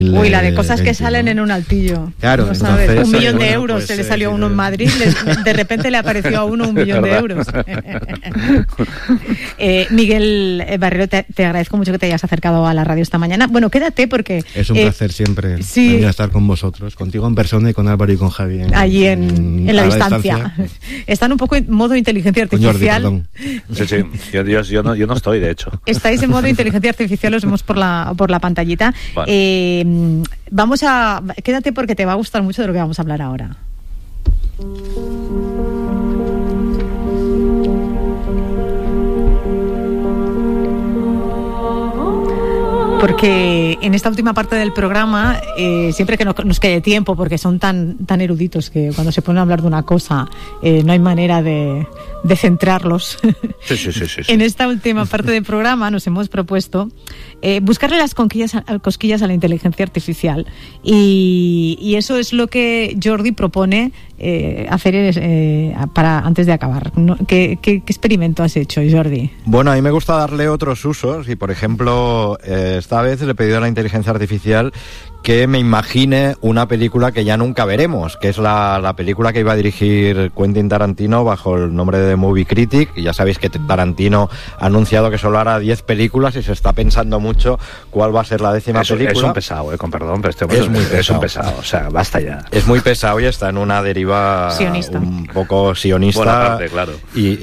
Uy, la de cosas que salen en un altillo. Claro, no sabes, entonces, 1 millón de bueno, euros pues, se le salió a uno en Madrid, de repente le apareció a uno 1 millón de euros. Miguel Barrero, te agradezco mucho que te hayas acercado a la radio esta mañana. Bueno, quédate porque... Es un placer siempre venir a estar con vosotros, contigo en persona y con Álvaro y con Javi. Allí en la distancia. Están un poco en modo inteligencia artificial. Con Jordi, sí. Yo no estoy, de hecho. Estáis en modo inteligencia artificial, os vemos por la pantallita. Vale. Quédate porque te va a gustar mucho de lo que vamos a hablar ahora. Porque en esta última parte del programa, siempre que nos quede tiempo, porque son tan eruditos que cuando se ponen a hablar de una cosa no hay manera de centrarlos. Sí. En esta última parte del programa nos hemos propuesto buscarle las cosquillas a la inteligencia artificial. Y eso es lo que Jordi propone hacer para antes de acabar. ¿Qué experimento has hecho, Jordi? Bueno, a mí me gusta darle otros usos y, por ejemplo, esta vez le he pedido a la inteligencia artificial que me imagine una película que ya nunca veremos, que es la película que iba a dirigir Quentin Tarantino bajo el nombre de The Movie Critic. Y ya sabéis que Tarantino ha anunciado que solo hará 10 películas y se está pensando mucho cuál va a ser la 10ª película. Es un pesado, con perdón, pero este hombre es un pesado, o sea, basta ya. Es muy pesado y está en una deriva sionista. Un poco sionista. Buena parte, claro.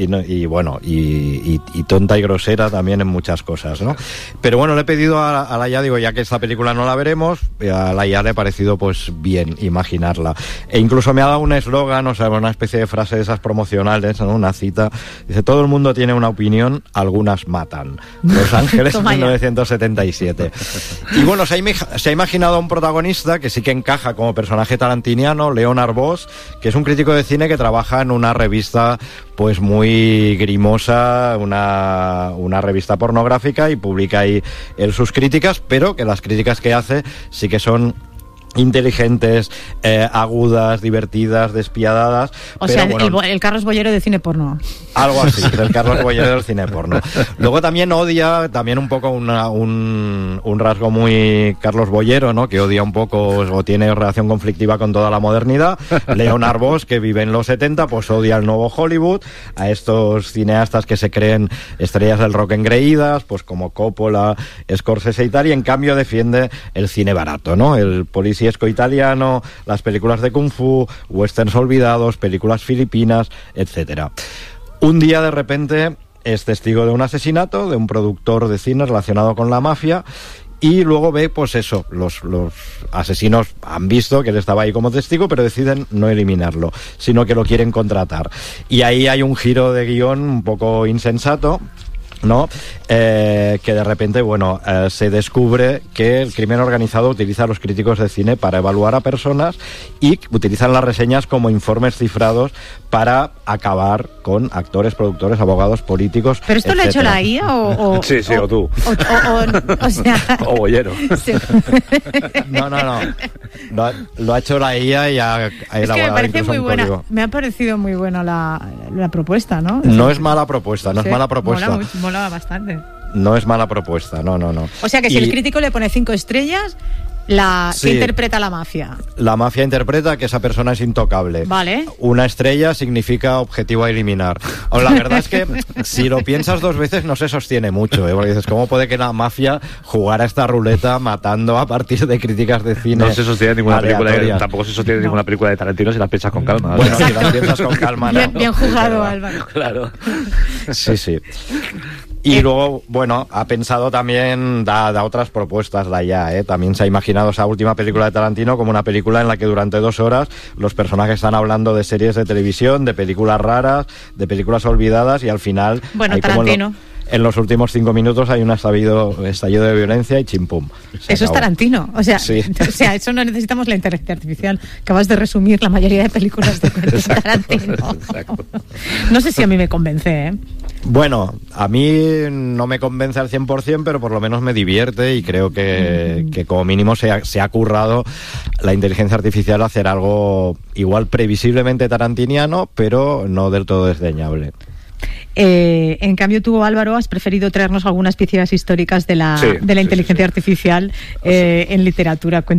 Y tonta y grosera también en muchas cosas, ¿no? Pero bueno, le he pedido a la IA, digo, ya que esta película no la veremos, a la IA le ha parecido pues bien imaginarla. E incluso me ha dado un eslogan, o sea, una especie de frase de esas promocionales, ¿no? Una cita. Dice: todo el mundo tiene una opinión, algunas matan. Los Ángeles 1977. Y bueno, se ha imaginado a un protagonista que sí que encaja como personaje tarantiniano, Leonard Boss, que es un crítico de cine que trabaja en una revista pues muy grimosa, una revista pornográfica, y publica ahí sus críticas, pero que las críticas que hace sí que son inteligentes, agudas, divertidas, despiadadas. O sea, bueno, el Carlos Bollero de cine porno. Algo así, el Carlos Bollero del cine porno. Luego también odia, también un poco un rasgo muy Carlos Bollero, ¿no? Que odia un poco o tiene relación conflictiva con toda la modernidad. Leonard Boss, que vive en los 70, pues odia el nuevo Hollywood, a estos cineastas que se creen estrellas del rock engreídas, pues como Coppola, Scorsese y tal, y en cambio defiende el cine barato, ¿no? El policía italiano, las películas de kung fu, westerns olvidados, películas filipinas, etcétera. Un día de repente es testigo de un asesinato de un productor de cine relacionado con la mafia, y luego ve, pues eso, los asesinos han visto que él estaba ahí como testigo, pero deciden no eliminarlo, sino que lo quieren contratar. Y ahí hay un giro de guión un poco insensato, ¿no? Que de repente, bueno, se descubre que el crimen organizado utiliza a los críticos de cine para evaluar a personas y utilizan las reseñas como informes cifrados para acabar con actores, productores, abogados, políticos. ¿Pero esto etcétera. lo ha hecho la IA o Sí, o tú. O sea... O Bollero. Sí. No. Lo ha hecho la IA y ha elaborado. Es que me parece muy buena. Código. Me ha parecido muy buena la propuesta, ¿no? No es mala propuesta, no Sí, es mala propuesta. Mola bastante. No es mala propuesta, no. O sea que si el crítico le pone 5 estrellas, ¿qué interpreta la mafia? La mafia interpreta que esa persona es intocable. Vale. Una estrella significa objetivo a eliminar. O la verdad es que si lo piensas 2 veces no se sostiene mucho, porque dices, ¿cómo puede que la mafia jugara esta ruleta matando a partir de críticas de cine? No se sostiene ninguna película, tampoco se sostiene ninguna No. película de Tarantino si las piensas con calma. Bueno, si las piensas con calma, no. Bien jugado, Álvaro. Claro. Sí. Y luego, bueno, ha pensado también, da otras propuestas la IA, ¿eh? También se ha imaginado esa última película de Tarantino como una película en la que durante 2 horas los personajes están hablando de series de televisión, de películas raras, de películas olvidadas, y al final... Bueno, Tarantino. En los últimos 5 minutos hay un estallido de violencia y chimpum. Eso es Tarantino. O sea, sí. Eso no necesitamos la inteligencia artificial. Acabas de resumir la mayoría de películas de Tarantino. Exacto. No sé si a mí me convence, ¿eh? Bueno, a mí no me convence al 100%, pero por lo menos me divierte, y creo que como mínimo se ha currado la inteligencia artificial hacer algo igual previsiblemente tarantiniano, pero no del todo desdeñable. En cambio, tú, Álvaro, has preferido traernos algunas piezas históricas de la inteligencia artificial en literatura.